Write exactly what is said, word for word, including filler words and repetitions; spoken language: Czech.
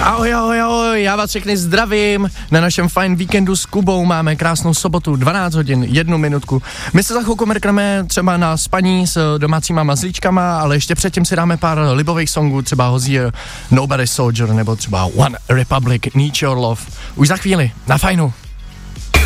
Ahoj, ahoj, ahoj, já vás všechny zdravím. Na našem fajn víkendu s Kubou máme krásnou sobotu, dvanáct hodin, jednu minutku. My se za chvilku mrkneme třeba na spaní s domácíma mazlíčkama, ale ještě předtím si dáme pár libových songů, třeba Hozier, Nobody Soldier, nebo třeba One Republic, Need Your Love. Už za chvíli, na fajnu.